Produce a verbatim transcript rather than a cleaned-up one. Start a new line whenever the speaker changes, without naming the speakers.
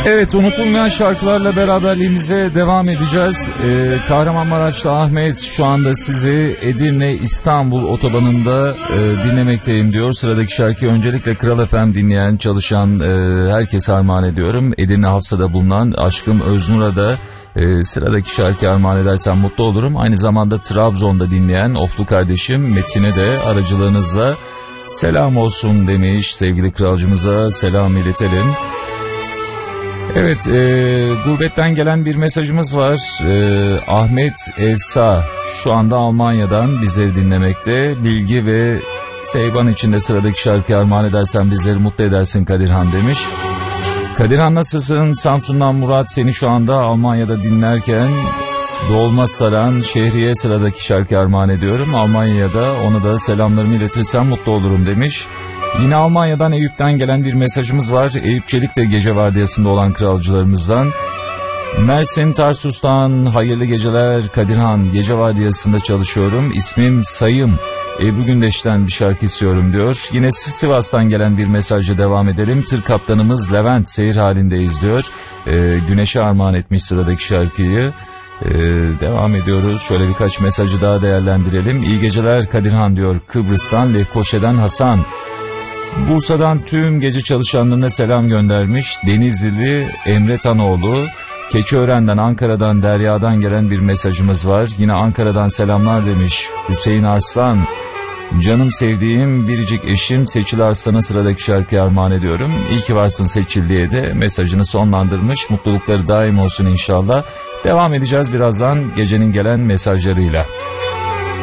Evet, unutulmayan şarkılarla beraberliğimize devam edeceğiz. Ee, Kahramanmaraş'ta Ahmet şu anda sizi Edirne İstanbul otobanında e, dinlemekteyim diyor. Sıradaki şarkıyı öncelikle Kral F M dinleyen, çalışan e, herkese armağan ediyorum. Edirne Hafsa'da bulunan aşkım Öznur'a da e, sıradaki şarkıyı armağan edersem mutlu olurum. Aynı zamanda Trabzon'da dinleyen Oflu kardeşim Metin'e de aracılığınızla selam olsun demiş. Sevgili kralcımıza selam iletelim. Evet, e, gurbetten gelen bir mesajımız var. E, Ahmet Evsa şu anda Almanya'dan bizleri dinlemekte. Bilgi ve Seyban içinde sıradaki şarkıyı armağan edersen bizleri mutlu edersin Kadirhan demiş. Kadirhan nasılsın? Samsun'dan Murat seni şu anda Almanya'da dinlerken dolma saran Şehriye sıradaki şarkıyı armağan ediyorum. Almanya'da ona da selamlarımı iletirsem mutlu olurum demiş. Yine Almanya'dan Eyüp'ten gelen bir mesajımız var. Eyüp Çelik de gece vardiyasında olan kralcılarımızdan. Mersin Tarsus'tan hayırlı geceler Kadirhan, gece vardiyasında çalışıyorum. İsmim Sayım. Ebru Gündeş'ten bir şarkı istiyorum diyor. Yine Sivas'tan gelen bir mesajla devam edelim. Tır kaptanımız Levent seyir halindeyiz diyor. Ee, Güneş'e armağan etmiş sıradaki şarkıyı. Ee, devam ediyoruz. Şöyle birkaç mesajı daha değerlendirelim. İyi geceler Kadirhan diyor. Kıbrıs'tan Lefkoşe'den Hasan. Bursa'dan tüm gece çalışanlarına selam göndermiş Denizlili Emre Tanoğlu. Keçiören'den, Ankara'dan, Derya'dan gelen bir mesajımız var. Yine Ankara'dan selamlar demiş Hüseyin Arslan. Canım sevdiğim biricik eşim Seçil Arslan'a sıradaki şarkıyı armağan ediyorum. İyi ki varsın Seçil diye de mesajını sonlandırmış. Mutlulukları daim olsun inşallah. Devam edeceğiz birazdan gecenin gelen mesajlarıyla.